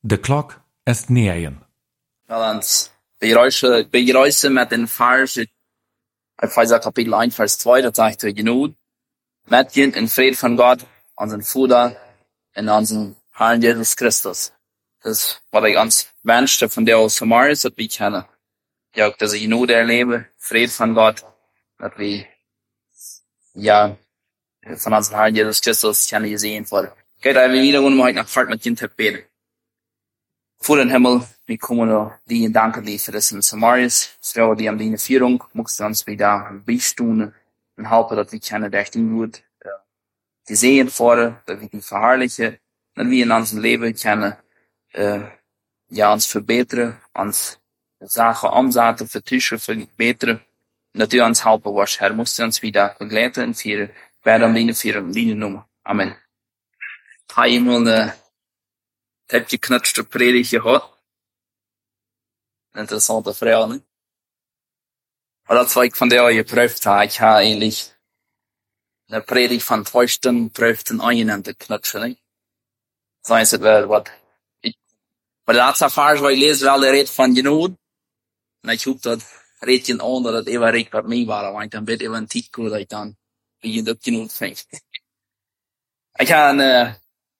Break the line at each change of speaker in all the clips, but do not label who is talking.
The clock est neaien.
Wel ons begrüßen met een vers uit Epheser kapitel 1 vers 2, dat zegt we genoeg. Met je in vrede van God, onze Vader en onze Herrn Jesus Christus. Dat is wat ik ons wenschte van de Samaris, dat we kennen. Ja, ook dat ze genoeg erleben, vrede van God, dat we, ja, van onze Herrn Jesus Christus kennen gezien worden. Kijk, daar hebben we wieder heute nach Fahrt mit Kind beten. Vor den Himmel, wir kommen dir danken dir für das in Samaris, Frau, die am deine Führung, musst du uns wieder beistunden und helfen, dass wir kennen, dass du gut, die sehen vor, dass wir die verherrlichen, dass wir in unserem Leben kennen, ja, uns verbessern, uns Sachen umsetzen, vertischen, verbessern, und dass du uns helfen wirst, Herr, musst du uns wieder begleiten und führen, werden am deine Führung, deine Nummer. Amen. Einmal heb je knutschte predigt gehad. Interessante Frau, ne? Maar dat wat ik van jou geprüft habe, ich habe eigentlich eine Predigt von 2 Stunden geprüft in einen te knutschen, ne? So ist es wel wat. Maar de laatste vers waar ik lees wel de red van genoeg. En ik hoop dat red je aan dat het even recht wat mij waren, want dan weet even een titel dat ik dan wie je dat genoeg vindt. Ik habe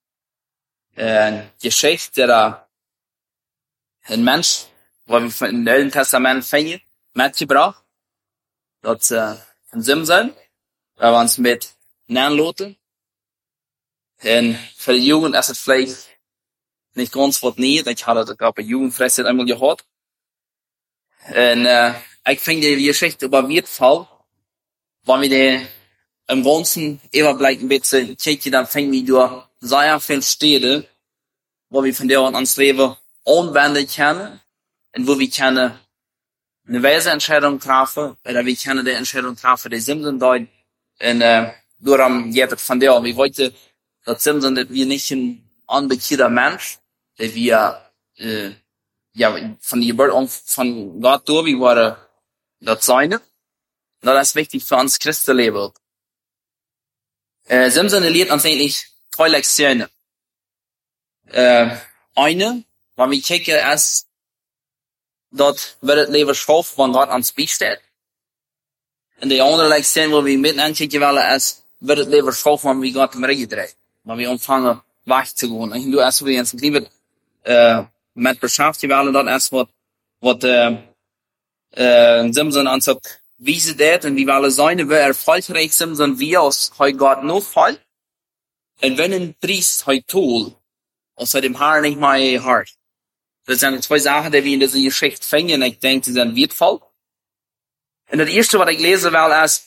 Geschichte der ein Mensch, wo wir im Neuen Testament finden, mitgebracht. Dat von Simson, waar we ons met neerloten. En voor de Jugend is het vielleicht nicht ganz wat niet. Ich hatte das auch bei Jugendfreizeit einmal gehört. En ich finde die Geschichte über wertvoll, weil wir die im Ganzen immer bleibt ein bisschen kicken, dann fängt wir durch sehr viele Städte, wo wir von der an uns Leben anwenden können und wo wir können eine weise Entscheidung treffen, oder wir können die Entscheidung treffen, die Simson deuten, und darum geht es von der, wir wollten, dass Simson, dass wir nicht ein unbekannter Mensch, der wir, ja, von der Geburt an von Gott durch, wir waren das Seine, und das ist wichtig für uns Christenleben. Simson lehrt uns eigentlich 2 Lektionen. Eine, weil wir kicken ist, dort wird das Leben schroff, wenn Gott ans Bild steht. Und die andere Lektion, wo wir mit ankicken wollen, ist, wird das Leben schroff, wenn wir Gott im Regen drehen. Wenn wir anfangen, wach zu gehen. Und du erst, wie uns lieber, mit beschäftigt werden, dort erst, was Simson uns hat, wie sie das, und wie wollen sein, wie erfolgreich Simson wir aus heute Gott noch fall. Und wenn ein Priest heute tut, außer dem Haar nicht mehr hart. Das sind 2 Sachen, die wir in dieser Geschichte finden, und ich denke, die sind wertvoll. Und das erste, was ich lesen will, ist,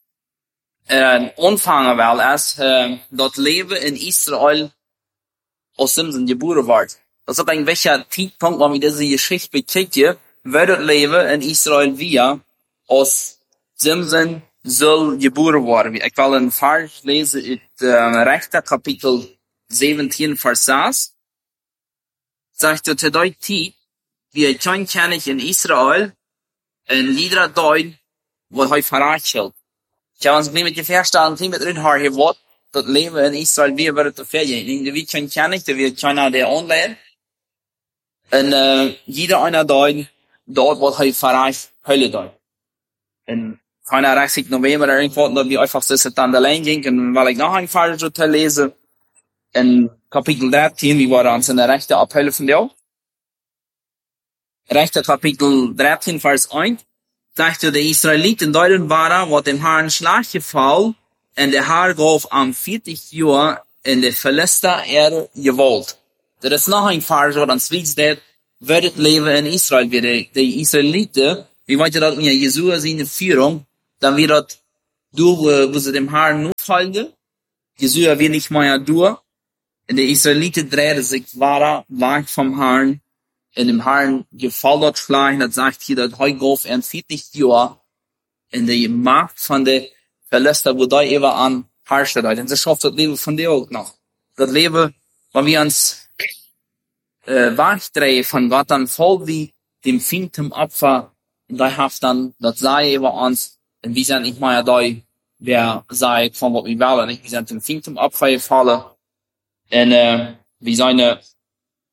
anfangen will, ist, das Leben in Israel aus Simson geboren wird. Das ist ein welcher Zeitpunkt, wo wir diese Geschichte bekicken, wird das Leben in Israel wir aus Simson soll geboren worden. Ich will einen Vers lesen in Richter Kapitel 17 Vers 6. Sagt er, zu der Zeit, wie kein König in Israel, in jeder Deut, wo er verratet. Ich habe uns mit gefährstellen, mit drin har hier Wort, das Leben in Israel, wie wird das vergehen. Wie kein König, der wird keiner der anlehnt. Und jeder einer Deut, dort, wo er verratet, Hölle Deut. Und keiner 30 November irgendwo, dass wir einfach so dann allein gingen, weil ich noch ein Vers lese, in Kapitel 13, wie waren uns in der rechten Abhölle von dir. Rechter Kapitel 13, Vers 1, sagte der Israeliten deuten waren, wo dem Herrn Schlag gefallen, und der Herr gab am 40 Jahr in der Philister gewollt. Das ist noch ein Vers, wo uns wisst, wird das Leben in Israel wieder. Die Israeliten, wie wollte das mit Jesua seine Führung, dann wird das durch, wo sie dem Herrn nur folgen. Jesua wird nicht mehr durch. Und die Israeliten drehten sich weiter weg vom Herrn. In dem Herrn gefällt das Schleich, das sagt hier, dass heute auf 40 Jahre in der Macht von der Philister, wo da eben an herrscht. Und das schafft das Leben von dir auch noch. Das Leben, wenn wir uns wegdrehen von Gott, dann voll wie dem finden Opfer, und da haft dann, das sei über uns, und wir sind nicht mehr da, wer sei von was wir wollen, nicht? Wir sind dem finden Opfer gefallen. Und wir sind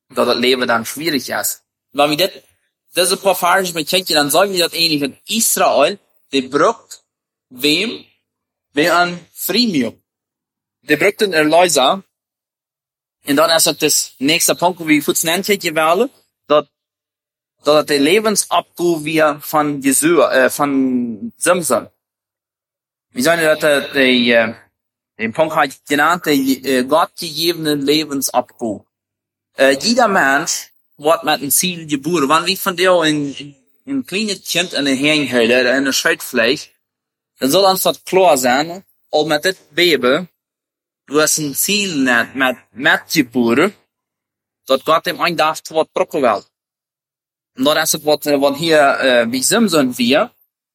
dass das Leben dann schwierig ist. Wenn wir diese paar Verse bechecken, dann sagen wir das ähnlich mit Israel, die braucht wem an Frieden. Die braucht den Erlöser. Und dann ist das nächste Punkt, wo wir kurz nennen wollen, dass der Lebensabgau wir von Jesua, von Simson. Wir sagen, dass den Punkt hat genannt, der gottgegebene Lebensabgau. Jeder Mensch wird mit einem Ziel geboren. Wenn wir von dir ein kleines Kind in der Hängehälter oder in der Schildfläche, dann soll uns das klar sein, auch mit dem Baby, du hast ein Ziel nicht mit geboren, dass Gott dem ein darf, was brauchen will. Und das ist was hier, wie Simson wir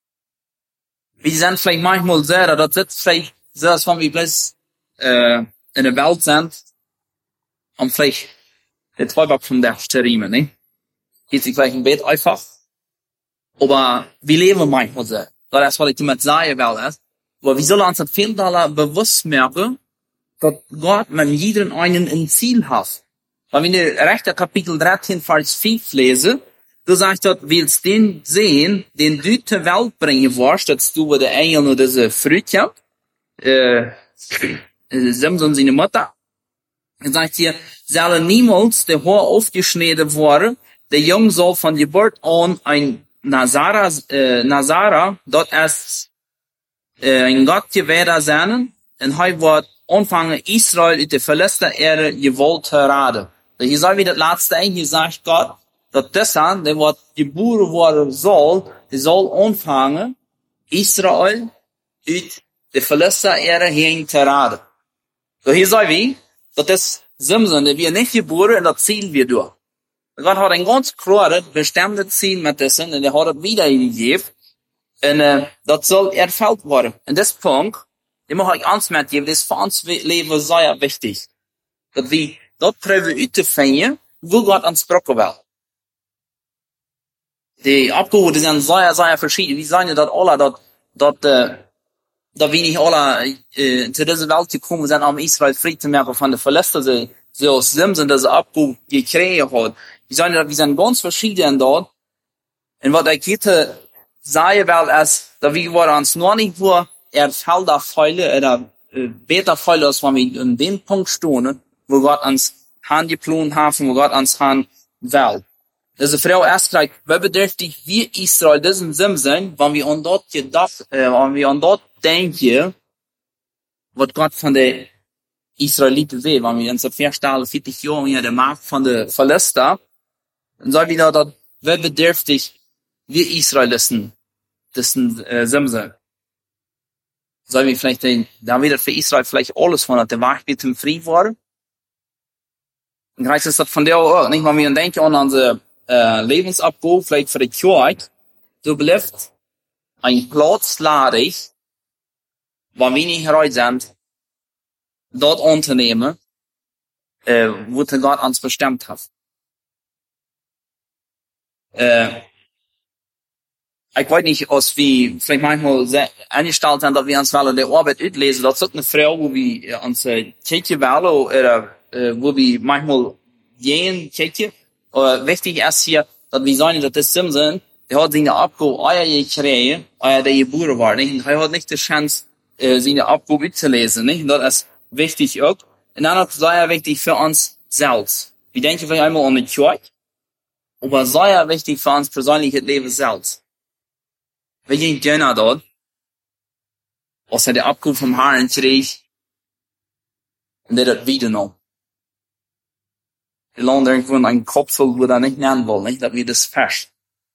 sind vielleicht manchmal sehr, das sitzt vielleicht sehr, als wenn wir bloß, in der Welt sind, und vielleicht der Träuber von der Sterime, ne? Geht sich vielleicht ein Bett einfach. Aber wir leben manchmal so. Das ist, was ich damit sagen will, ist. Aber wir sollen uns das viel bewusst merken, dass Gott mit jedem einen ein Ziel hat. Weil wenn ich rechter Kapitel 13, Vers 5 lese, du sagst dort, willst den sehen, den du zur Welt bringen wirst, dass du der Engel oder diese Früchtchen, Simson seine Mutter. Er sagt hier, soll niemals der Haar aufgeschnitten worden, der Junge soll von Geburt an ein Nazara, dort ist ein Gott gewährt sein, und er wird anfangen, Israel in der verletzten Erde gewollt raten. Hier soll wie das letzte hier sagt Gott, dass dieser, der wird geboren worden soll, der soll anfangen, Israel uit der verletzten Erde hin zu raten. So hier soll wie, dass das Simson, der wir nicht geboren, und das ziehen wir durch. Gott hat ein ganz klares, bestimmtes Ziel mit dessen, und er hat es wiedergegeben, und das soll erfüllt werden. Und das Punkt, den muss ich uns mitgeben, das ist für uns Leben sehr wichtig. Dass wir dort probieren auszufinden, wo Gott uns brauchen will. Die Abgaben, die sind sehr verschieden. Wir sagen ja, dass alle, dass wir nicht alle zu dieser Welt gekommen sind, um Israel frei zu machen von der Verluste, so aus Simson, diese Abgabe gekriegt hat. Wir sagen ja, wir sind ganz verschieden dort. Und was ich heute sagen will, ist, dass wir uns noch nicht nur erfüllte Fälle oder besser Fälle, als wenn wir in dem Punkt stehen, wo Gott uns handgeplant haben, wo Gott uns haben will. Diese Frau erst gleich, wie bedürftig wir Israel diesen Simson, wenn wir an dort gedacht, wenn wir an dort denken, was Gott von der Israeliten will, wenn wir uns so vorstellen, 40 Jahre in der Macht von der Philister, dann sagen wir dort, wie bedürftig wir Israelisten diesen Simson. Sollen wir vielleicht da wieder für Israel vielleicht alles von der Wahrheit mit dem Frieden war? Dann heißt es das von der auch, nicht, wenn wir denken an unsere Lebensabgabe, vielleicht für die Kirche, so bleibt ein Platz ladig, wenn wir nicht bereit sind, dort unternehmen, wo Gott uns bestimmt hat. Ich weiß nicht, als wir vielleicht manchmal eingestellt haben, dass wir uns wollen, der Arbeit auslesen, das ist eine Frau, wo wir uns Kirche wählen, oder wo wir manchmal gehen, Kirche. Wichtig ist hier, dass wir sagen, dass das Simson, der hat seine Abgabe gekriegt, der geboren war, nicht? Er hat nicht die Chance, seine Abgabe zu lesen, nicht? Und das ist wichtig auch. Und dann ist sehr wichtig für uns selbst. Wir denken vielleicht einmal an die Kirche, aber sehr wichtig für uns persönliches Leben selbst. Wir gehen gerne dort, als er die Abgabe vom Herrn kriegt, und der das wieder noch. Wir lernen irgendwo in einen Kopfel, wo er nicht nennen will, nicht, dass wir das fest.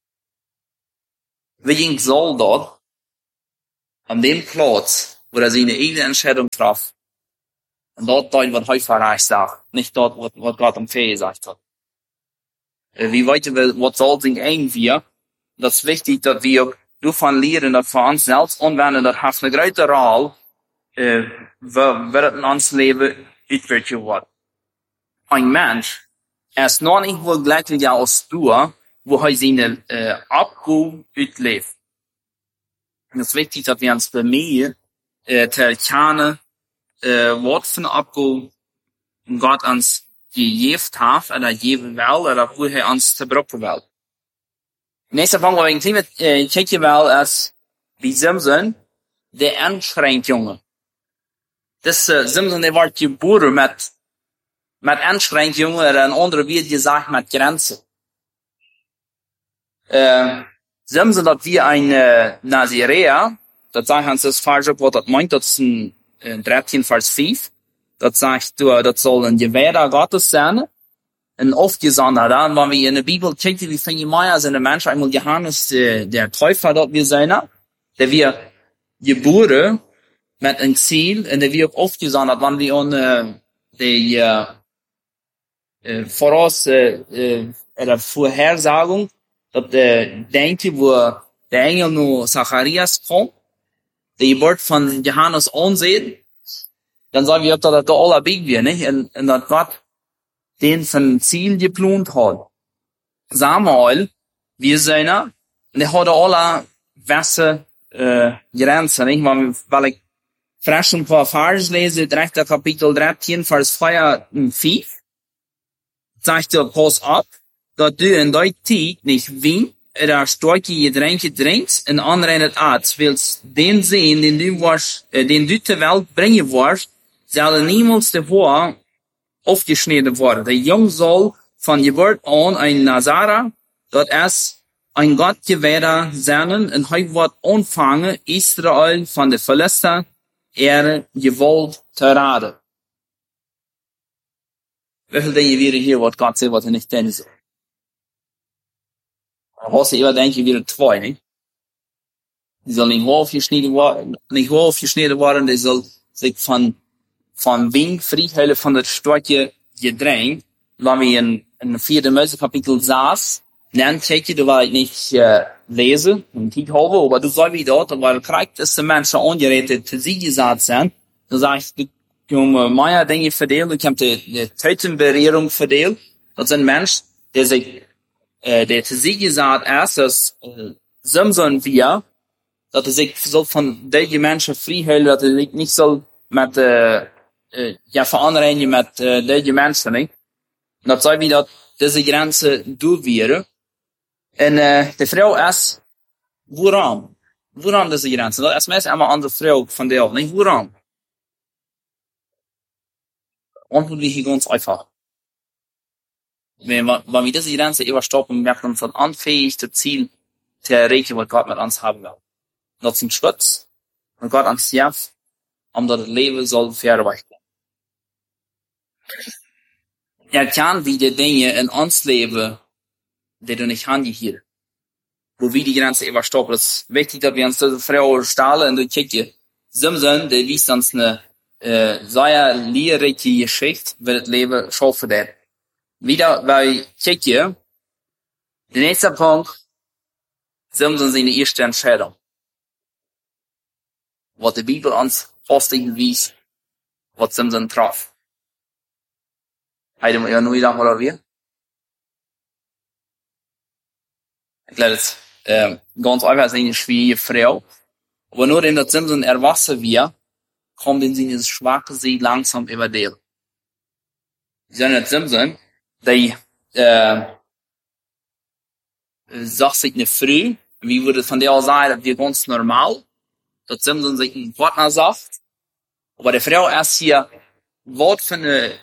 Wir gehen soll dort, an dem Platz, wo er seine eigene Entscheidung traf, und dort was Heuferreich sagt, nicht dort, was Gott am Fee gesagt hat. Wie weiter, was soll sich irgendwie, das ist wichtig, dass wir davon lernen, dass für uns selbst anwenden, das hat eine große Rolle, wird in uns Leben auswirken wird. Ein Mensch ist noch nicht wohl glücklicher als du, wo er seine Abgabe auslebt. Und es ist wichtig, dass wir uns bemühen, zu erkennen, was für eine Abgabe Gott uns gegeven heeft, en dat geven wel, en dat hoe hij ons te brokken wil. Nächster Punkt, wo ich ein checken will, ist, wie Simson, der Einschränkungen. Das, Simson, der wird geboren mit Einschränkungen, oder ein anderer wird gesagt, mit Grenzen. Simson, dat wie ein, Nazirea, dat sagt uns das falsch, was das meint, das ist in 13 Vers 5. Dat sagt, dat soll ein Gewährer Gottes sein. Ein Aufgesonderter, wenn wir in der Bibel checken, wie viele Meier sind der Mensch, einmal Johannes, der Täufer dort wir sein, der wir geboren mit einem Ziel, und der wir auch aufgesondert, wenn wir an, voraus, oder Vorhersagung, dat denke, wo der Engel nur Zacharias kommt, der Geburt von Johannes ansehen, dann sagen wir, dass da alle big wir, nicht? Und dat Gott den von Ziel geplant hat. Samuel, wir sind, und der hat alle Wässer, Grenzen, nicht? Weil ich frisch ein paar Vers lese, direkt der Kapitel 13, Vers 4 und 5, sagt er, pass auf, dat du in die Tijd nicht Wien, oder starke Getränke trinkst, und anrennet Arzt, willst den sehen, den du zur Welt bringen wirst, soll niemals davor aufgeschnitten worden. Der Jung soll von Geburt an ein Nazara, dort es ein Gottgewährer sein, und er wird anfangen, Israel von der Philister ihre Gewalt zu raten. Wie viele Dinge wäre hier, was Gott sagt, was er nicht tun soll? Da hast du immer, denke ich, wieder zwei, nicht? Die soll nicht aufgeschnitten worden, die soll sich von Wien friedhellen von der starke Gedräng, wenn wir in 4. Mose Kapitel 6, dann check ich, du weil ich nicht lese und Tiet habe, aber du soll wie dort, weil kriegt es die Menschen angeredet, zu sie gesagt sind, dann sag ich, du kannst meine Dinge verdelen, du kannst die Tötenberührung verdelen, das sind Menschen, der sich, der zu sie gesagt ist, dass Simson wir, dass er sich so von den Menschen friedhellen, dass er sich nicht soll mit veranderen met deze mensen, niet? En dat zei wie dat deze grenzen doorweren. En de vrouw is, waarom? Waarom deze grenzen? Dat is meestal een andere vrouw van deel, niet? Waarom? Antwoord wie ganz einfach. Wenn wir diese Grenzen überstoppen, merkt uns das unfähig, das Ziel zu erreichen, was Gott mit uns haben will. Das ist ein Schutz, und Gott uns hilft, omdat het leven zal verwachten. Erkan wie de dingen in ons leven, die du nicht handig hier. Wo wir die Grenze überstoppen. Es ist wichtig, dass wir uns diese Frau stahlen und durchkicken. Simson, der wies uns eine, sehr lehrreiche Geschichte, wie das Leben schaffen wird. Wieder bei Kicken. Der nächste Punkt. Simson seine erste Entscheidung. Was die Bibel uns Fastigen wies, was Simson traf. Heide ja nur wieder oder wir? Ich glaube, das ganz einfach ist eine schwierige Frau. Aber nur in der Simson erwachsen wir, kommt in seine schwache See langsam über die. Der Simson, die sagt sich eine Früh, wie würde von der auch sagen, das ist ganz normal, dass Simson sich einen Partner sagt. Aber die Frau ist hier, was für eine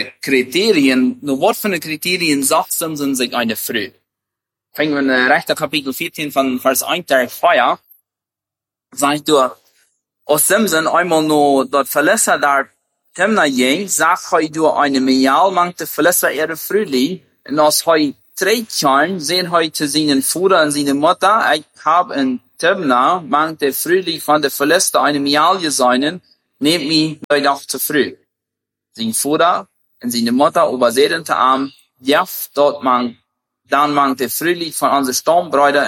Kriterien sagt Simson sich eine Früh. Fangen wir in rechter Kapitel 14 von Vers 1 der Feier, sagt du, als Simson einmal nur dort Verlässer der Timna ging, sagt du eine Millialmangte Verlässer ihre Frühling, und als er 3 Jahren sehen heute seinen Vater und seine Mutter, ich habe in Timna mangte Frühling von der Verlässer eine Millial seinen, nehmt mich noch zu früh. Sein Vater und seine Mutter übersehen Arm, dort dann mangte Frühling von unseren Stammbräuter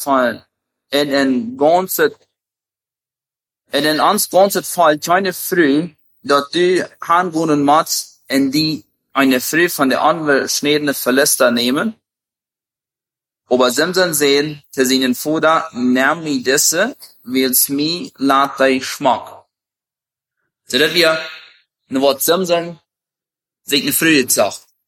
in uns ganzes Fall keine Früh, dort du handwohnen machst, in die eine Früh von der angeschnittenen Verlässer nehmen. Aber Simson sehen, zu seinen Vater, nimm mich diese, will's mir lat dich schmack. So dass wir, nur was Simson sich eine Früh sagt.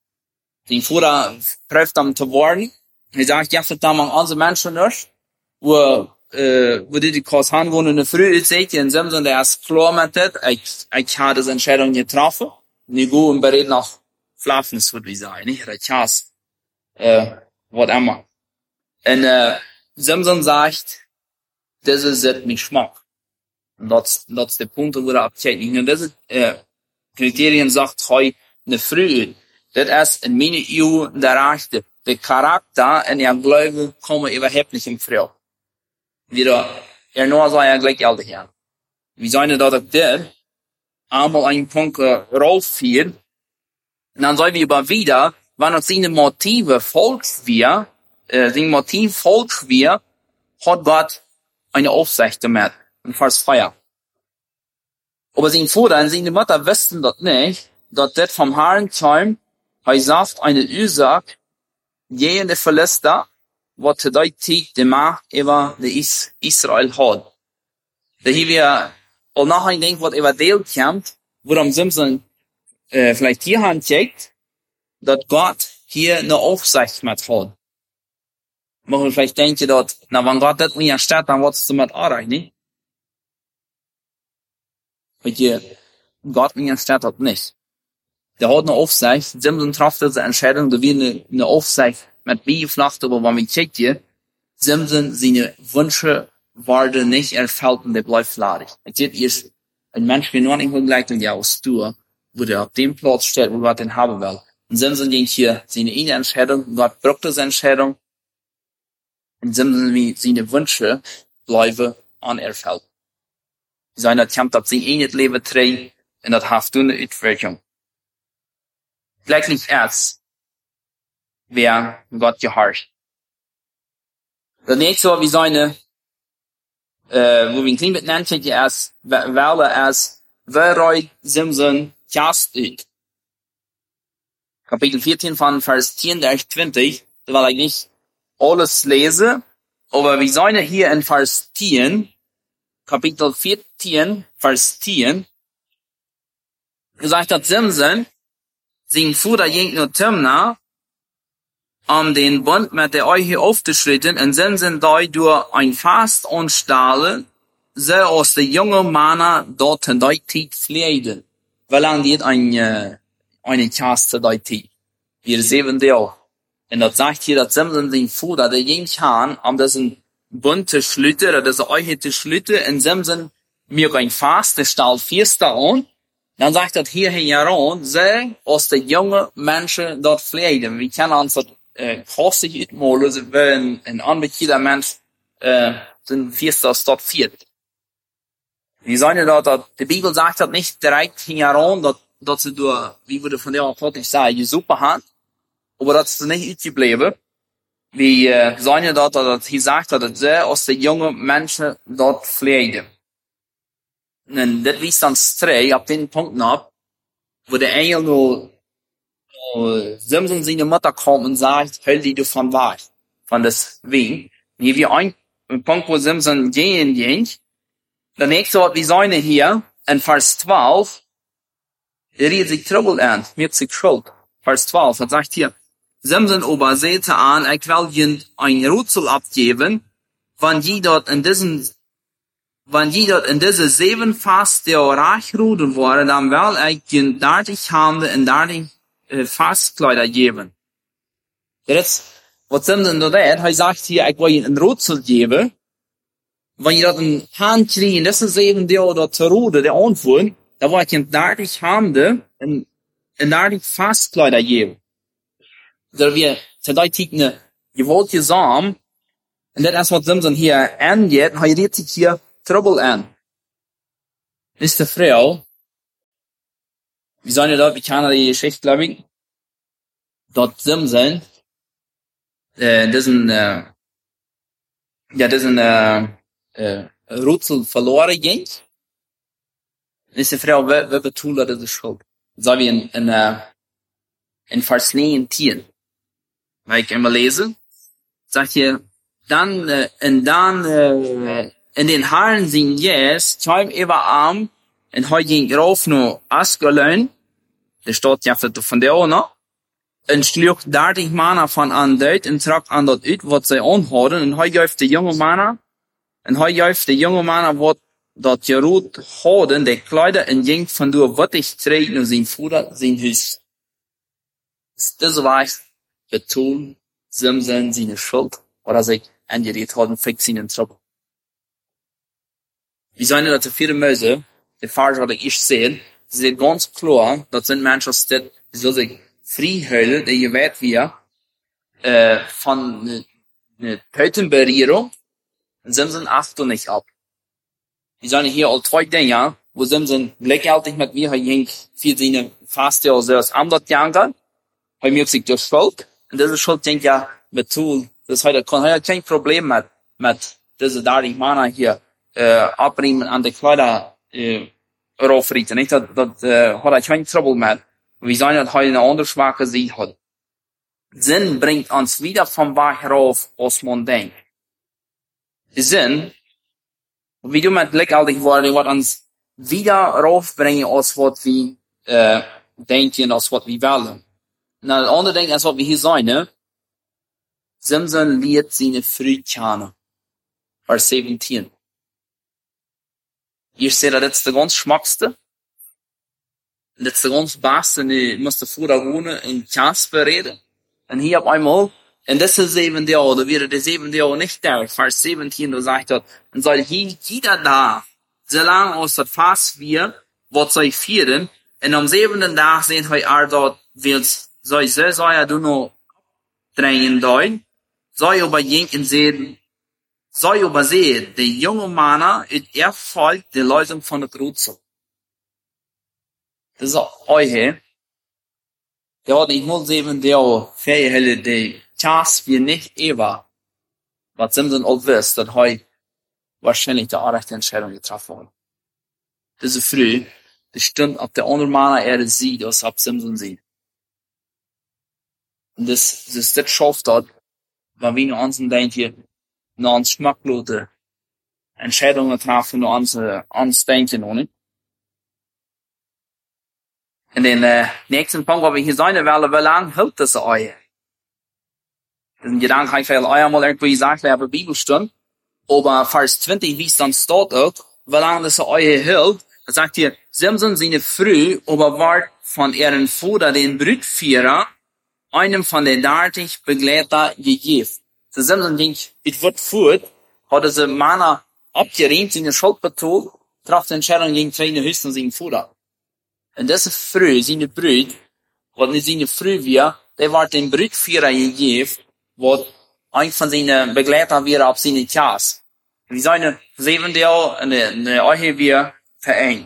Sein Vater prüft ihm zu worden. Er sagt, ja, da machen andere Menschen nicht. Wo die Kurs haben, wo eine frühe Zeit, in Simson, der ist klar mit das. Ich habe diese Entscheidung getroffen. Nicht gut und bereit nach Flaffens, würde ich sagen, nicht? Ich has, was immer. Und, Simson sagt, das ist es mein Geschmack. Und das ist der Punkt, wo er abchecken. Und das ist, Kriterien sagt, heu, eine frühe. Das ist in meiner EU der Rechte. Der Charakter und der Glaube kommen überhaupt nicht in Frau. Wieder, nur sei er gleich älter her. Wie sollen das auch das? Einmal einen Punkt rausfiel. Und dann sollen wir über wieder, wenn uns seine Motive folgt wir, hat Gott eine Aufsicht damit. In Vers 4. Aber sein Vater und seine Mutter wussten das nicht, dass das vom Herrn kam. Er sagt eine Ursache, jene Philister, was zu der Zeit die Macht über Israel hat. Da hier wir auch nachher denken, was über Deel kommt, wo am Simson vielleicht hier handcheckt, dass Gott hier eine Aufsicht mit hat. Man vielleicht denken, dass, wenn Gott das nicht erstellt, dann wird es damit arbeiten, nicht? Weil Gott nicht erstellt hat nicht. Der hat eine Aufsicht, Simson traf diese Entscheidung, da wir eine Aufsicht mit beiflacht, aber wenn wir checkt hier, Simson, seine Wünsche waren nicht erfüllt und der bleibt ladig. Es ist ein Mensch, der nur nicht gleich in die Austur, wo der auf dem Platz steht, wo Gott ihn haben will. Und Simson ging hier seine eine Entscheidung, Gott brauchte seine Entscheidung, und Simson, wie seine Wünsche bleiben unerfüllt. Seiner kämpft auf sein eigenes Leben drehen, und das hat eine Utwirkung. Gleichlich erst, wer Gott gehorcht. Das nächste, wie seine, wo wir ihn klein benannt, erst, weil erst, wer Simson kast ut. Kapitel 14 von Vers 10, 20, da will ich nicht alles lesen, aber wir sollen hier in Vers 10, Kapitel 14, Vers 10, gesagt hat Simson, sein Vater ging nur Timna, den Bund mit der euch hier aufzuschritten, und Simson da durch ein Fast und Stahle, so aus der junge Männer dort in der Zeit pflegen. Wie lange geht eine Kaste der Zeit? Wir sehen die auch. Und das sagt hier, dass Simson den Vater, der ging an diesen Bund zu schlüten, oder diese euch zu schlüten, und Simson mir ein Fast, der Stahl fest an, dann sagt er hier heran, so aus der junge Menschen dort pflegen. Wir kennen uns das, kostig utmålen, så en anbekida Mensch, den Fiesta dort viert. Wir sollen dort, die Bibel sagt das nicht direkt heran, dass sie durch, wie würde von der Apotheke sagen, die Suppe hat, aber das ist nicht utgeblieben. Wir sollen dort, dass hier sagt, dass sie aus der junge Menschen dort pflegen. Und das wies dann streng ab den Punkt ab, wo der Engel nur Simson seine Mutter kommt und sagt, hör die du von wahr, von das Wien. Hier wie ein Punkt, wo Simson gehen ging. Der nächste Wort, wie seine hier, in Vers 12, redet sich Trouble an, wird sich Schuld. Vers 12, das sagt hier, Simson aber sehte an, ich will ihnen ein Rätsel abgeben, wenn je dort in diese 7 Fast der Reichruder waren, dann will ich ihnen 30 Hände und 30 Fastkleider geben. Jetzt, was Simson da er sagt hier, ich will ihnen ein Rätsel geben, wenn ihr dort eine Hand kriegen, das ist eben der oder zur Ruder, der Antwort, da will ich ihnen 30 Hände und 30 Fastkleider geben. Da wir zu der Zeit eine gewollte Samen, und das ist, was Simson hier angeht, redet sich hier Trouble an. Ist die Frau, wie sollen wir dort, wir kennen die Geschichte, glaube ich, dort Simson, diesen Rätsel verloren ging, ist die Frau, wer betont diese Schuld? So wie in Vers 19, weil ich immer lese, sagt hier, dann, in den Haaren sind jetzt, schreib über Arm, und heute ging rauf nur Askelön, der steht ja von der auch noch, en sloeg 30 mannen van aan duit en trok aan dat uit wat zij aanhouden. En hij geeft de jonge mannen wat dat je rood houden, de kleider en ging van door wat ik treed naar zijn vader, zijn huis. Dus was betoon, Simson zijn schuld, oder zich angeredet hadden, fix zijn trouble. Wir zijn dat de vierde Mose, de Vers wat ik eerst zei, is ganz klar, dat zijn mensen die zullen zich vrijhouden, die je weet wie, van de Tötenberührung, und Simson achtet nicht ab. Wir zijn hier al 2 Dinge, wo Simson gleichzeitig mit mir, hij ging für seine Faste also aus Amdot gegangen, hij merkt sich durch Schuld, und diese Schuld denkt ja mit Tool, das heute kann er kein Problem mit diese 30 Männer hier, abbringen an die Kleider, raufrichten, nicht? Dat hat er kein Trouble mit. Wir zijn dat heute eine andere Schwache sieht hat. Sinn bringt uns wieder vom Weg herauf, als man denkt. Sinn, wie du mit gleichzeitig worden, wat uns wieder raufbringen, als wat wir, denken, als wat wir wollen. Na, das andere Ding, als wat wir hier sein, ne? Simson liet seine Früh kennen. Vers 17. Hier steht, dat is de ganz schmackste. Dat is de ganz beste, en je moest de vorder wonen in Kasper reden. En hier op einmal, en dit is 7 Jahre, da wäre der 7 Jahre nicht da. Vers 17, da sagt er, und soll jeder da, solange aus der Fass wir, wat soll vieren, en am 7. Tag sehen wir dort, soll er du noch drängen dein, soll aber jenken sehen, soll aber sehen, der junge Mann ist Erfolg der Lösung von der Kreuze. Das ist euch, der hat nicht nur 7 Jahre Fähigkeit, die Chance wir nicht Eva, was Simson auch wisst, dass heute wahrscheinlich die rechte Entscheidung getroffen hat. Diese Früh, die Stunde, ob der andere Mann sieht, als ob Simson sieht. Und das schafft dort, wenn wir uns denken, nur uns schmacklose Entscheidungen treffen, nur uns denken, nicht? In den nächsten Punkt, wo wir hier sein wollen, wie lange hält das euch? Das ist ein Gedanke, ich will euch mal irgendwie gesagt, wer bei Bibelstunde, aber Vers 20, wie es dann steht, wie lange das euch hält, da sagt hier, Simson seine Früh, aber ward von ihren Vater, den Brütführer, einem von den 30 Begleiter gegeben. So Simson denkt, es wird fort, hat diese Männer abgeräumt, seine Schuld betont, traf die Entscheidung gegen seine Höchsten und seinen Vater. Und diese Früh, seine Brüd, was nicht seine Früh wir, der war den Brütführer gegeben, was ein von seinen Begleitern wäre auf seine Klasse. Und seine 7 Jahre eine Ehe wir vereint.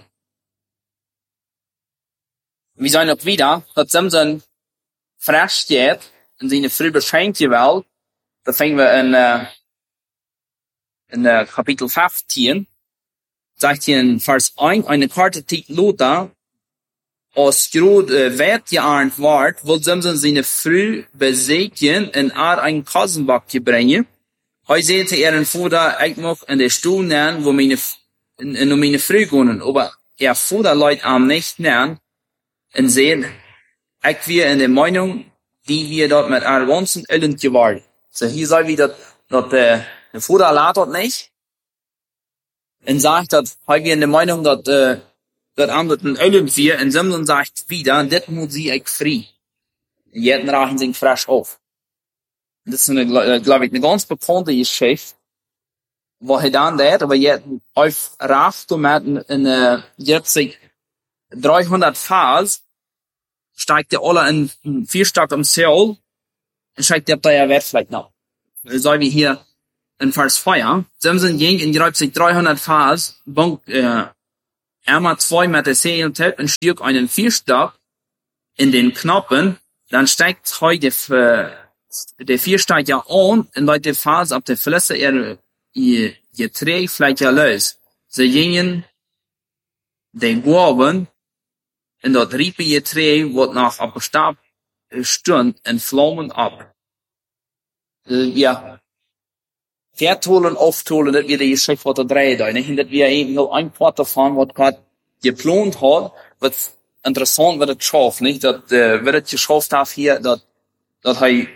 Wir sind auch wieder, dass Simson frisch steht, in seine Früh beschenkt gewählt, da fangen wir in Kapitel 15, sagt hier in Vers 1, eine Karte Zeit Lothar, als groot wert gearnt ward, wil Simson seine Früh besegen en ein Kassenbakje brengen. Hij zei ihren Vater, ik mag in de stoel nemen, wo meine Früh wohnen, aber Vater leidt am nicht nehmen, en zei, ik wir in der Meinung, die wir dort mit Arroganzen elend geworden. So hier sei wieder, dat der Vater lädt dort nicht, en sagt, dat wir in der Meinung, dat anderen elend wir, en Simson sagt wieder, dit moet sie ik frei. En jeden rachen sich frisch auf. Und das ist glaube ich, eine ganz bekannte Geschichte, wo er dann deed, aber jetzt auf Raft in jetzt 300 Vers, steigt der alle in 4 Stadt am Seol, und steigt der ja Wert vielleicht noch. So wie hier in Vers 4, Simson ging in 300 Vers, einmal 2 Meter Seelen tät und stieg einen 4 Stadt in den Knoppen, dann steigt heute der 4 steigt ja an, und bei der Phase ab der Flüsse ihr Getränk vielleicht ja los. Sie gingen den Gaben, und dort riepen ihr Getränk, wird nach ab Stab stund in Flammen ab. Ja. Vertolen, auftolen, das wir die Geschichte von der 3 da, nicht? Und das wir eben nur ein Part davon, was Gott geplant hat, was interessant wird es schafft, nicht? Dat, wird es geschafft hat hier, dat dat hij,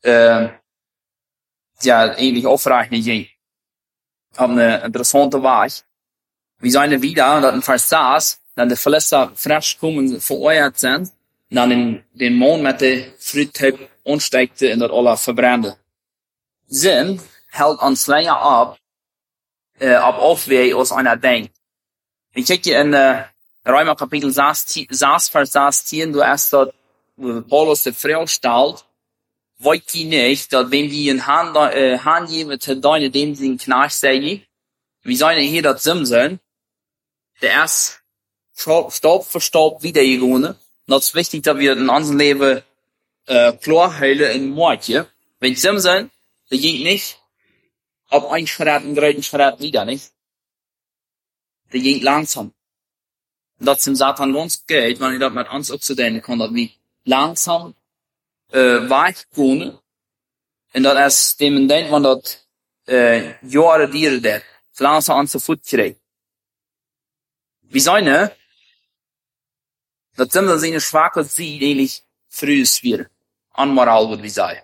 ja, eigentlich aufrechnen ging. Haben eine interessante Wahrheit. Wir sind wieder, dat in Vers 6, dann die Philister frisch kommen, vereuert sind, dann in den Mond mit der Fruittyp ansteckte und dat alle verbrannte. Sinn hält uns länger ab Aufweh aus einer denkt. Ich check dir in Römer Kapitel 6, Vers 16, du hast dort, wo Paulus die Frau stellt, wollt ihr nicht, dass wenn wir in Hand geben zu deine dem sie Knecht sagen, wie sollen hier das Simseln, der erst Staub für Staub wiedergegangen. Das ist wichtig, dass wir in unserem Leben klar halten in Mordje. Wenn Simseln, der ging nicht ab ein Schritt, einen großen Schritt wieder, nicht? Der ging langsam. Das im Satan ganz geht, wenn ich das mit uns auch zu denken kann, dass wir langsam weggehen und das erst dem denkt man, dass Jahre dieren das, langsam an zu Fuß kriegt. Wie seine, dat sind seine schwache Sieg eigentlich frühes wieder. Anmoral würde ich sagen.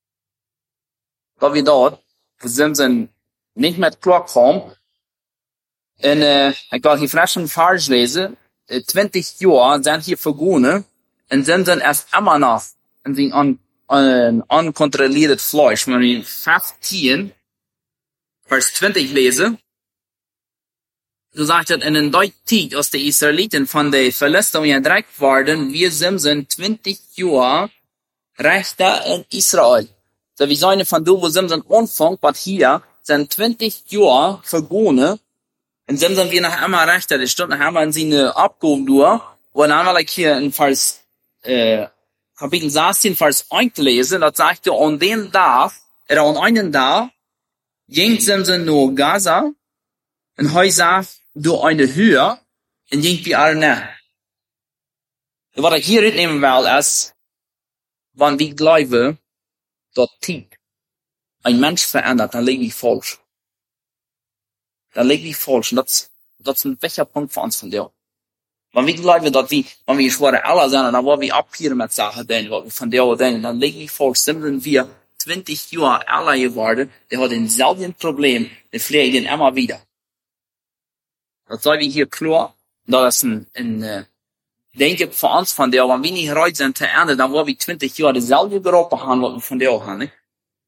Da wir dort, wo sind nicht mehr klar kommen, und ich will hier frisch einen Vers lesen, 20 Jahre sind hier vergangen, und sind dann erst immer noch in den unkontrolliertes Fleisch. Wenn wir 15, Vers 20 lesen, so sagt er, in den Zeit, als die Israeliten von den Philistern erdreckt worden, wir sind 20 Jahre Rechter in Israel. So wie seine von du, wo sind Anfang, was hier sind 20 Jahre vergangen, und sind wir nach einmal Rechter, die Stunde haben wir in seine Abgaben durch, und dann will ich hier in Vers, Kapitel 16, Vers 1 lesen, das sagt er, an den Tag, an einen Tag, ging sie nur Gaza, und heute sagt, du eine Höhe, und irgendwie alle näher. Was ich hier mitnehmen will, ist, wenn wir glauben, dass ein Mensch verändert, dann liegt ich falsch. Dann liegt ich falsch. Und das ist ein wichtiger Punkt für uns von dir. Wenn wir glauben, dass wenn wir schwere Allah sind, dann wollen wir abhören mit Sachen, was wir von dir denken, dann liegt ich falsch. Sind wir 20 Jahre Allah geworden, der hat denselben Problem, der pflegt ihn immer wieder. Das soll wir hier klar, das ist ein denke für uns von der, wenn wir nicht bereit sind zu ändern, dann wollen wir 20 Jahre dieselbe Gruppe haben, was wir von der haben, nicht?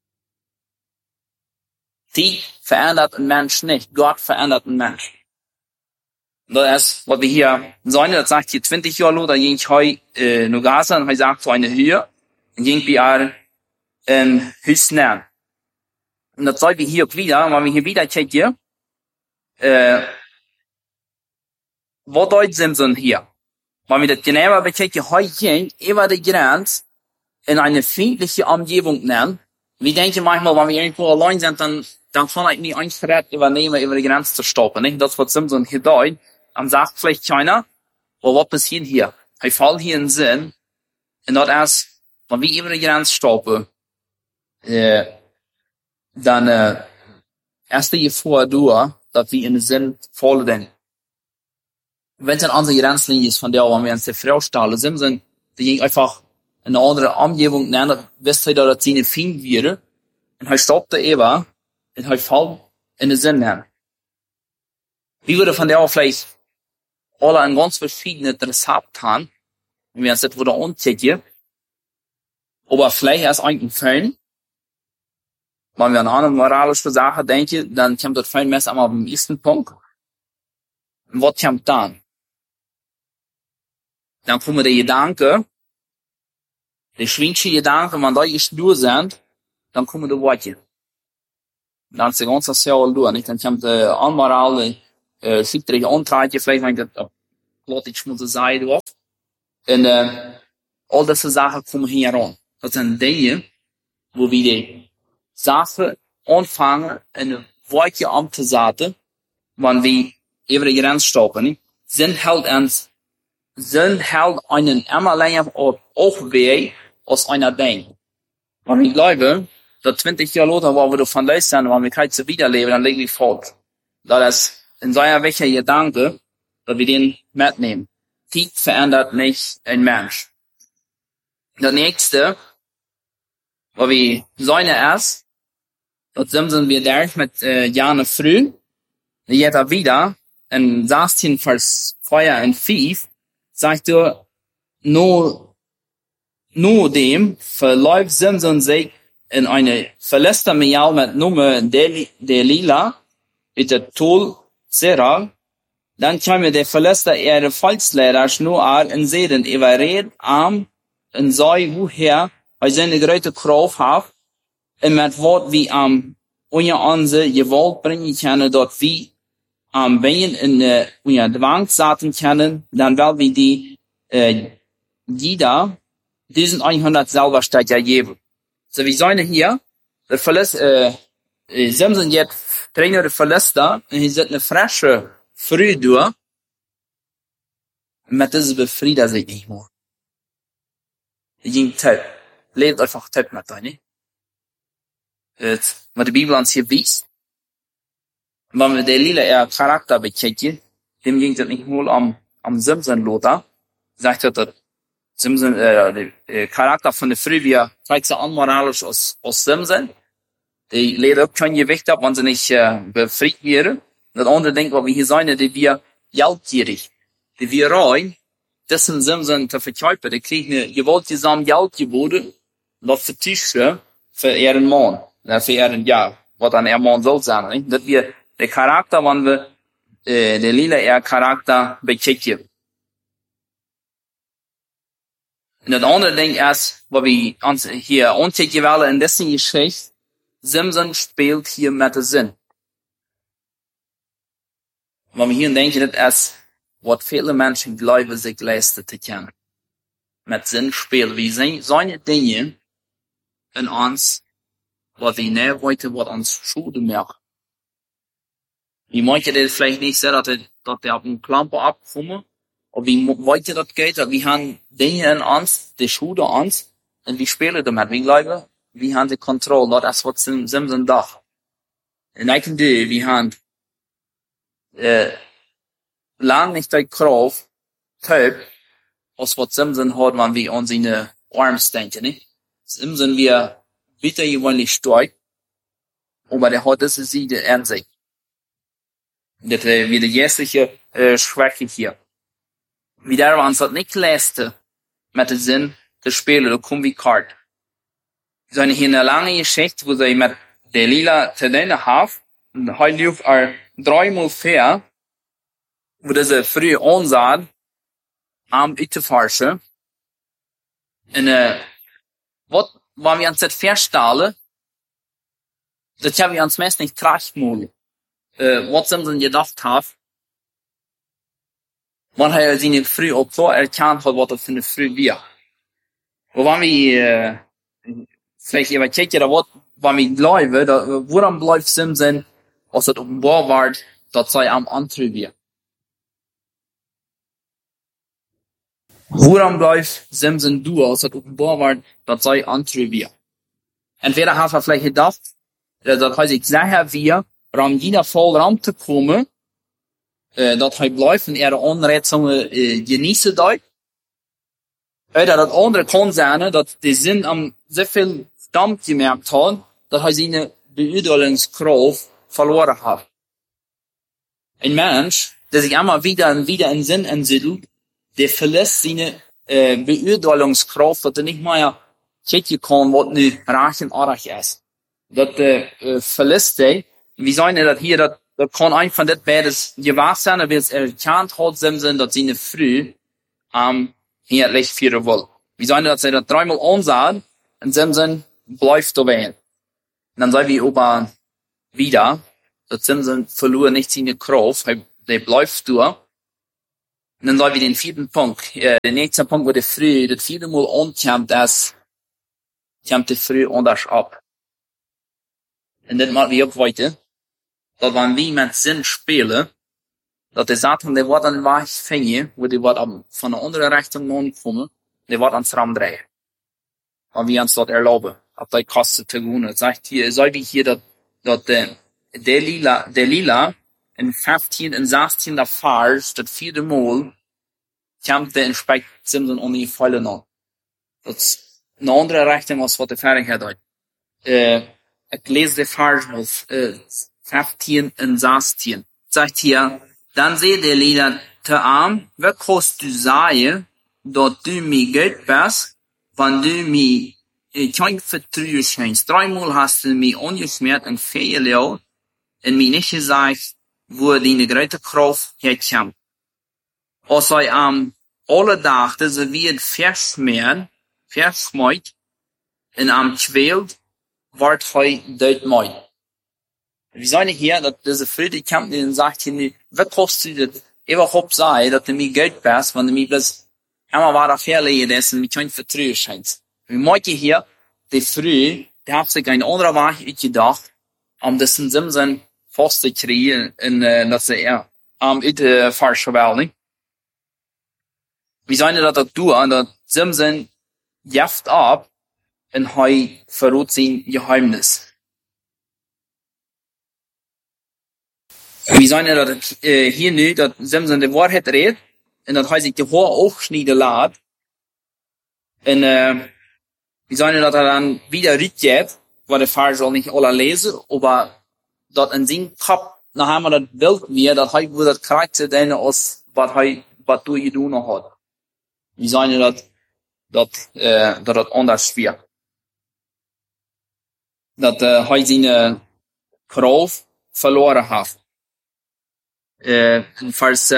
Die verändert ein Mensch nicht. Gott verändert ein Mensch. Das ist, was wir hier sagen, das sagt hier 20 Jahre lang, da ging ich heute nur Gaza, und er sagt so eine Höhe, und ging wir Hüsnen. Und das soll wir hier auch wieder, wenn wir hier wieder checken, wo Deutsch sind hier? Wenn wir das genauer bechecken, heute über die Grenze in eine friedliche Umgebung nennen. Wir denken manchmal, wenn wir irgendwo allein sind, dann kann ich nicht einen Schritt übernehmen, über die Grenze zu stoppen, nicht? Das, was Simson hier deut, am sagt vielleicht keiner, was passiert hier? Ich fall hier in den Sinn, und das erst, wenn wir über die Grenze stoppen, dann, erst die vor durch, dass wir in den Sinn fallen denken. Wenn es eine andere Grenzlinie ist, von der, wenn wir uns die Frau stellen, Simson, die ging einfach in eine andere Umgebung nennen, wisst ihr, dass sie nicht finden würde, und er stoppte eben, und er fällt in den Sinn nennen. Wie würde von der auch vielleicht alle ein ganz verschiedene Rezept haben, wenn wir uns das wieder anziehen, aber vielleicht erst eigentlich Fan, wenn wir an eine andere moralische Sache denken, dann kommt das Fan meist einmal beim ersten Punkt. Und was kommt dann? Dann kommen die Gedanken, die schwingende Gedanken, wenn die durch sind, dann kommen die Worte. Dann ist die ganze Sache durch, nicht? Dann kommt die Anmoral, schickt Antreibe, vielleicht, wenn ich das, ich muss sagen, durch. Und, all diese Sachen kommen hier ran. Das sind Dinge, wo wir die Sache anfangen, eine Worte umzusetzen, wenn wir über die Grenze stoppen, nicht? Sind halt einen immer länger auch weh, als einer denkt. Wenn ich glaube, dass 20 Jahre lauter, wo wir davon los sind, wenn wir kein zu wiederleben, dann liegen wir falsch. Das ist in so einer welcher Gedanke, dass wir den mitnehmen. Die verändert nicht ein Mensch. Das nächste, Weil wir sagen erst, dat sind wir daar met Jane früh. Jetzt wieder, in 16 Vers 4 und 5, sagt er, no dem verläuft Simson sich in eine verlässte Mial mit Nummer Delila, mit der Tol Zera, dann kam der verlässte ihre Volkslehrer Schnoar in Seden, überred am, en zei woher hij zijn grote kracht heeft, en met wat wie onder onze gewalt brengen kunnen, dat wie bijen in onder dwang zaten kunnen, dan wel wie die jeder 1100 selber steht ja geben. So wie zijn hier, de verlust, Simson jetzt trainer de verluster, en hij zit een frische früh door, met deze befrieden zich niet meer. Die ging taub. Lebt einfach taub mit dir, nicht? Was die Bibel uns hier wies. Wenn wir den lila Charakter bekijken, dem ging das nicht nur am Simson Lothar. Sagt er, dass Simson, der Charakter von der Frühwehr zeigt sich unmoralisch aus Simson. Die Lehrer auch kein Gewicht ab, wenn sie nicht befreit wären. Das andere denkt, was wir hier sagen, die wir geldgierig, die wir rein, dessen Simson te verkaufen, die kriegen eine gewaltsam Geld geboten, das vertischen für ihren Mann, für ihren Jahr, was dann ihr Mann soll sein, nicht? Das wir der Charakter, wenn wir der lila Charakter bekicken. Und das andere Ding ist, was wir uns hier untergehen wollen in dessen Geschichte, Simson spielt hier mit dem Sinn. Wenn wir hier denken, das ist, wat viele Menschen glauben, sich leisten zu können. Mit Sinn spielen. Wie seine Dinge in uns, was wir nicht wollen, was uns Schulden machen. Wie manche das vielleicht nicht sehen, dass die auf den Klamper abkommen, aber wie wollen das geht, wir haben Dinge in uns, die Schulden uns, und wir spielen damit. Wir glauben, wir haben die Kontrolle, das ist, was Simson dacht. Und ich kann wir haben, lang nicht die Kraft, taub, als was Simson hat, wenn wir an seine Arme denken, nicht? Simson wir bitte gewöhnlich stark, aber der hat diese Siege in sich. Das wie die jährliche Schwäche hier. Wie der uns das nicht leisten, mit dem Sinn, zu spielen, da kommen wir kalt. Wir sind hier eine lange Geschichte, wo sie mit der lila Tadene haben, und heute lief 3-mal fair, wo diese frühe Ansatz am Itefarsche. Und, was, wenn wir uns das feststellen, das haben wir uns meist nicht trachtmol, was Simson gedacht hat, wenn er seine früh auch klar erkannt hat, was das für eine früh wir. Und wenn wir, vielleicht über Kirche oder was, wenn wir glauben, woran bleibt Simson, als das offenbar wird, dass sei am Antrieb wir. Woran bleibt Simson du, als das offenbar wird, dass sei Antrieb wir. Entweder hat er vielleicht gedacht, dass er sich sicher wir, um jeder Fall Raum zu kommen, dass er bleibt und er Anreizungen genießen darf. Oder das andere kann sein, dass die Sinn am sehr viel Dampf gemerkt hat, dass er seine Beurteilungskraft verloren hat. Ein Mensch, der sich immer wieder und wieder in Sinn entsiedelt, der verlässt seine Beurteilungskraft, dass er nicht mehr checken kann, was nu reich und arg ist. Das verlässt er. Wie sagen wir das hier, das kann einfach das beides gewahr sein, weil es erkannt hat, Simson, dass seine Früh hier Licht führen will. Wie sagen wir, dass er das 3-mal ansagt, und Simson bleibt dabei. Und dann sagen wir aber wieder, dass Simson verlor nicht seine Kraft, der bleibt durch. Und dann sagen wir den 4. Punkt, der nächste Punkt, wo der Früh, das 4. Mal ankommt, das kommt der Früh anders ab. Und das machen wir auch weiter, dass wenn wir mit Sinn spielen, dass der Satan, der wird an Weich fängen, wo der wird von der anderen Richtung kommen, der wird ans Raum drehen. Und wir uns dort erlauben, auf die Kosten zu gehen. Das sagt hier, soll wie hier, dass der Lila, in 15 und 16 der Vers, das 4. Mal, kommt der Inspekt Simson um die Fälle noch. Das eine andere Richtung als was der Fertig hat. Ich lese den Vers auf 15 und 16. Sagt hier, dann seht ihr Lieder te arm, wat kost du sagen, dat du mir Geld bist, wenn du mir kein Vertrauen schenkst. 3 Mal hast du mich angeschmiert und Fehler und mir nicht gesagt, wo deine große Kraft herkommt. Als er alle dachten, sie wird verschmäht, und quält, wird er doodmooi. Wir sagen hier, dass diese Friede kommt und sagt hier, was kostet das überhaupt sein, dass du mir Geld bist, wenn du mir bloß einmal weiter verlegen ist und mir kein Vertrauen schenkst. Wir merken hier, die Früh, die hat sich ein anderer Weg ausgedacht, das in dem Sinn fast zu kriegen, und dass er uit de Verschwörung. Wir sagen das tun, dass in dem Sinn jaft ab und er verrät sein Geheimnis. Wir sagen dass hier nu, dass in dem Sinn die Wahrheit redet, und dass er sich die Haare aufschneiden lässt, und wir sagen dass er dann wieder rückgeht, weil der Fall soll nicht alle lesen, aber dass in seinem Kopf nachher mal das Bild wird, dass er wo das Charakter denn aus, was du getan hat. Wir sagen dass anders wird. Dass er seine Kraft verloren hat. In Vers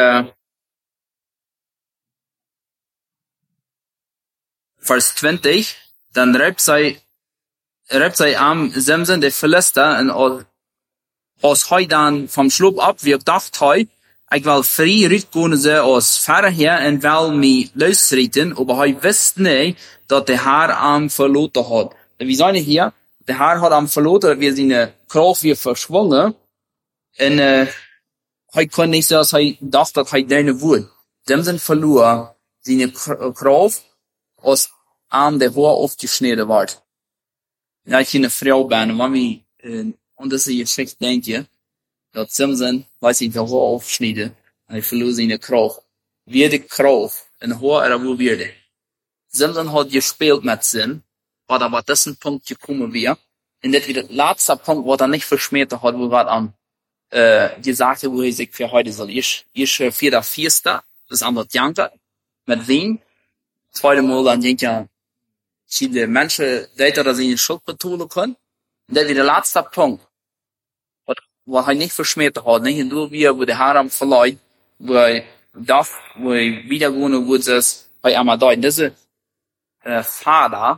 20, dann reibt sei am Simson der Philister und als hij dan vom Schlub abwirkt, dacht hij, ik wil vrij uitkomen ze als verder en wel mij luisteren, aber hij wist niet dat de Herr am verloren had. Wir sagen hier, der Herr hat am verloren, wir seine Kraft weer verschwungen, und hij kon nicht so, als hij dacht, dat hij deine wohl. Dem sind verloren, seine Kraft, als am der Haar aufgeschnitten wird. Ja, ich eine Frau bin, wenn wir, und das ist Geschichte, denke ich, dass Simson, weiß ich, der Haar aufschneiden, und er verlor seine Kraft. Wie die Kraft, in Haar oder wo wird er? Simson hat gespielt mit Sinn, war aber diesen Punkt gekommen wir, und das wird der letzte Punkt, wo er nicht verschmäht hat, wo er am, gesagt hat, wo er sich für heute soll. Ich 4.4., das andere Janker, mit wem? Zweite Mal, dann denke ich, viele Menschen, die das in die Schuld betonen können. Und das wird der letzte Punkt, wo er nicht verschmäht hat, nicht nur wir, wo der Herr verleiht, wo er darf, wo er wiedergehen, wo es bei einmal da. Diese Vater,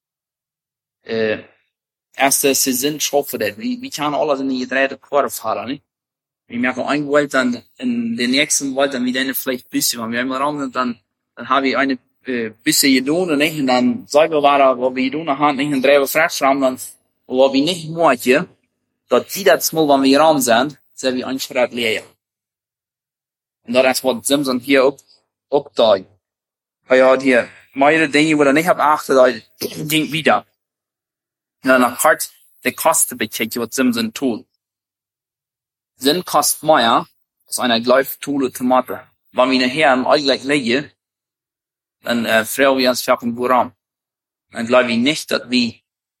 erste Saison schaffen das. Wir kann alles in die gedrehte Quarter fahren, nicht? Wir merken, ein Welt dann, in den nächsten Welt dann wieder vielleicht ein bisschen, wenn wir einmal ran, dann habe ich eine bisschen gedonen, nicht? Und dann selber war da, wo wir gedonen haben, nicht? Und drei Frage haben, dann, wo wir nicht möchten, dass die das mal, wenn wir ran sind wir einen Schritt leer. Und das ist, was Simson hier auch da. Er hat hier, meine Dinge, wo er nicht beachtet, ging wieder. Und dann hat der Kosten bekickt, was Simson tut. Sinn kostet mehr, als eine gleich-tolle Tomate. Wenn wir nachher im Allgleich legen, dann freuen wir uns für den Buram. Dann glaube ich nicht, dass wir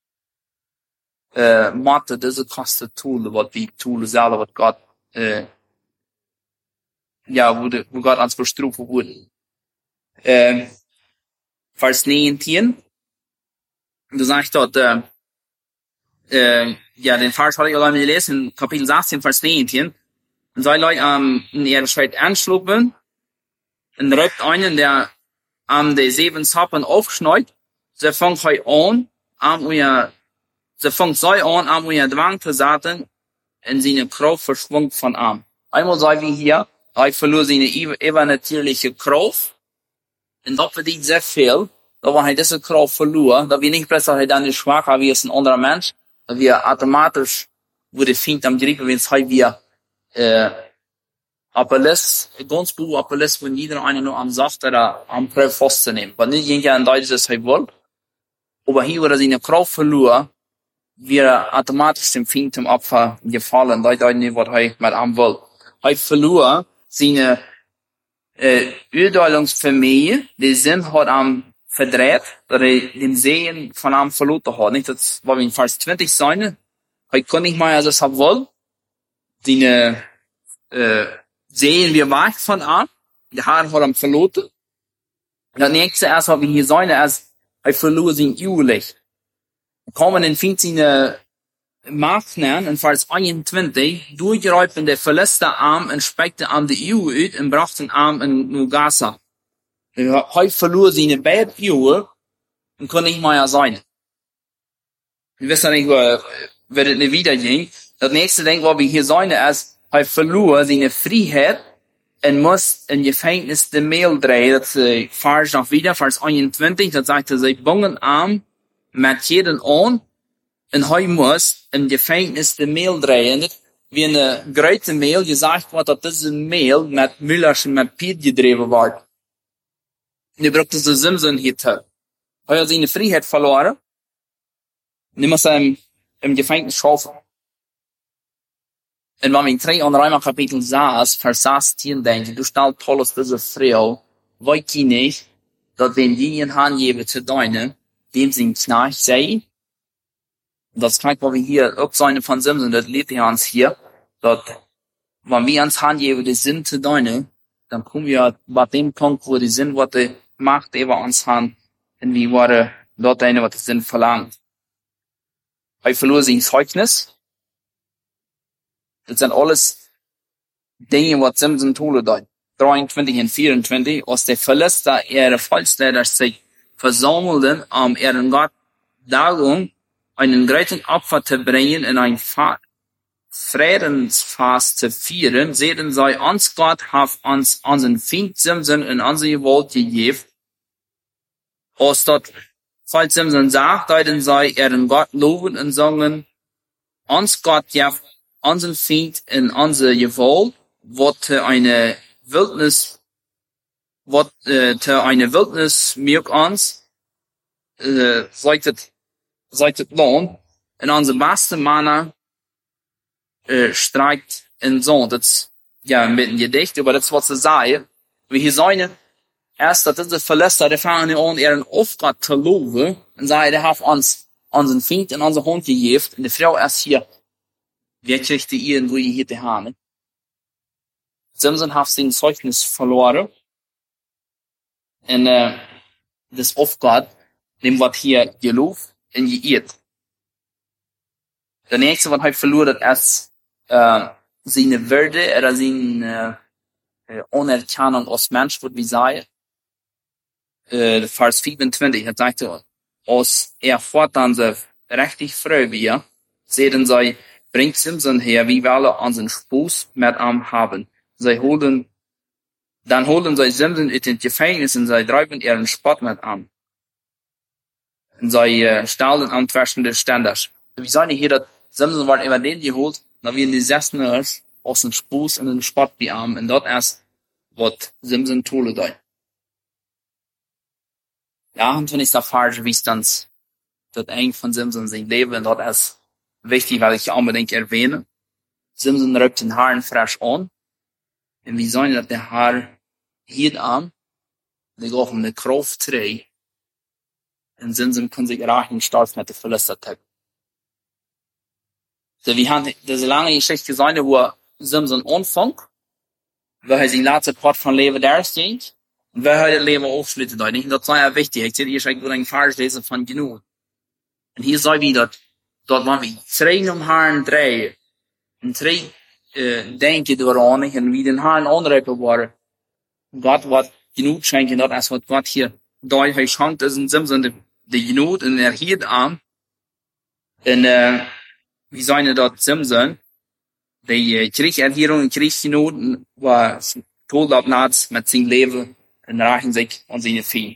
Mathe diese kostet Tool, was wir Tool selber, was Gott wo Gott uns bestrufen wurde. Vers 19, du sagst dort, den Vers hatte ich allein gelesen, Kapitel 16, Vers 19, und sei Leute in ihrer Schritt anschlucken, und reibt einen, der die 7 Zappen aufschneit, sie fängt an, sie fängt an, Dwang zu setzen, und seine Kraft verschwindet von ihm. Einmal sei wie hier, er verlor seine übernatürliche Kraft, und das verdient sehr viel, da wenn er diese Kraft verlor, da wir nicht plötzlich dann nicht schwacher wie es ein anderer Mensch, da wir automatisch, wo der Feind am Griffen, wenn es wir, Appellis, ganz gut Appellis, wenn jeder eine nur am Saft oder am Prüf festzunehmen. Weil nicht jeder in Deutsch das will, aber hier, wo er seine Kraft verlor, wir automatisch dem Feind zum Opfer gefallen, Leute nicht, was er mit ihm will. Er verlor seine Urteilungsfamilie, die Sinn hat am verdreht, dat den Sehen von am verloren hat. Nicht, das war wie in Vers 20 sein. Hij kon nicht mal, als es hat wohl, die Sehen wir weg von an, die Haare hat am verloren. Und das nächste erst, was wir hier sein, ist, hij verlor sein Uhrlicht. Kommen in 15 Machtnamen, in Vers 21, durchreifen der Philisterarm und speckte an die Uhr uit und brachten Arm in Nugasa. Hij verlor seine beide Uhr und konnte nicht mehr sein. Wir wissen nicht, wird es nicht wieder gehen. Das nächste Ding, was wir hier sein, ist, hij verlor seine Freiheit und muss in Gefängnis de Mail drehen. Das Vers noch wieder, Vers 21, das sagt er, sie bungen Arm mit jeden an, und hij muss im Gefängnis de Mail drehen. Wie eine große Mail gesagt wird, dass diese Mail mit Müllerschen, mit Piet gedreht wird. Und er brauchte so Simson hier zu. Er hat seine Freiheit verloren. Und er muss im Gefängnis schaffen. Und wenn wir in 3 und Römer Kapitel 6, Vers 16 denken, du stellst Paulus diese Frau, weiß ich nicht, dass wenn die ihn angeben zu deinen, dem sie ein Knecht sei. Und das zeigt, was wir hier auch sein von Simson, das lebt er uns hier, dass, wenn wir uns angeben, die sind zu deinen, dann kommen wir bei dem Punkt, wo die sind, was die Macht über uns haben, und wie wurde dort eine, was die sind verlangt. Er verlor sein Zeugnis. Das sind alles Dinge, was Simson tun dort. 23 und 24, aus der Philister ihre Volksleiter sich versammelten, ihren Gott darum, einen großen Opfer zu bringen und ein Friedensfast zu feiern, sehen sie, uns Gott hat uns unseren Feind Simson in unsere Gewalt gegeben. Aus dort, falls Simson sagt, deuten sie ihren Gott loben und sagen, uns Gott ja unseren Feind in unsere Gewalt, wird eine Wildnis mög uns, seit Lohn, in unsere beste Männer, streikt in so, das, ja, mit dem Gedicht, aber das, was sie sagen, wie hier sagen, erst, dass diese Verlässer, die fangen an, ihren Auftrag zu loben, und sagen, der hat uns, unseren Feind in unsere Hand gegeben, und die Frau erst hier, wer kriegt die ihren, wo ihr hier die Hane? Simson hat sein Zeugnis verloren, und, das Auftrag, dem wird hier gelobt, und geirrt. Der nächste, was er verloren hat, ist, seine Würde, oder seine, Anerkennung als Mensch, würde ich sagen. Vers 25, er sagte, als fortan so richtig frei wir, sehen sie, bringt Simson her, wie wir alle unseren Spaß mit ihm haben. Dann holen sie Simson in den Gefängnis und sie treiben ihren Spott mit ihm. Und sie stahlen antwerschende Standards. Wir sagen hier, dass Simson war immer den geholt, dann wie in die 16 ist, aus dem Spaß in den Spott bei ihm, und dort erst wird Simson tun da. Ja, und wenn ich da falsch, wie es dann das eng von Simson sein Leben, und dort ist wichtig, weil ich unbedingt erwähne. Simson rückt den Haaren frisch an, und wie sollen das der Haar hielt an, die geht um eine Kraft drehen, und Simson kann sich rachen stolz mit der Philister-Tag. So, wir haben diese lange Geschichte sein, wo Simson anfängt, wo er sein letzter Part von Leben erst geht, und wo er das Leben aufschlittet. Und das sei ja wichtig. Ich sehe hier schon ein Vers lesen von genug. Und hier sei wieder, dort waren wir 3 Haaren drehen, und 3 denken daran, und wie den Haaren anreipen waren. Gott wird genug schenken, dort als was Gott hier deutlich schenkt, ist in Simson die Genut, und er hielt an, und wie seine dort Simson, die Kriegserklärung und Kriegsgenut war Todabnatz mit seinem Leben und reichen sich an seine Vieh.